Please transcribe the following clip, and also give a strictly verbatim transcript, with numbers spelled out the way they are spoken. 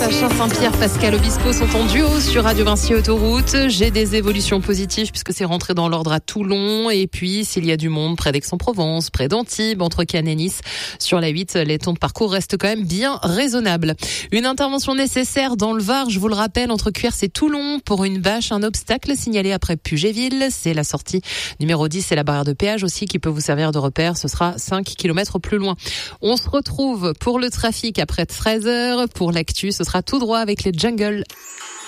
Sacha Saint-Pierre, Pascal Obispo sont en duo sur Radio Vinci Autoroute. J'ai des évolutions positives puisque c'est rentré dans l'ordre à Toulon. Et puis, s'il y a du monde près d'Aix-en-Provence, près d'Antibes, entre Cannes et Nice, sur la huit, les temps de parcours restent quand même bien raisonnables. Une intervention nécessaire dans le Var, je vous le rappelle, entre Cuers et Toulon pour une bâche, un obstacle signalé après Pugéville. C'est la sortie numéro dix et la barrière de péage aussi qui peut vous servir de repère. Ce sera cinq kilomètres plus loin. On se retrouve pour le trafic après treize heures. Pour l'actu, ce sera tout droit avec les jungles.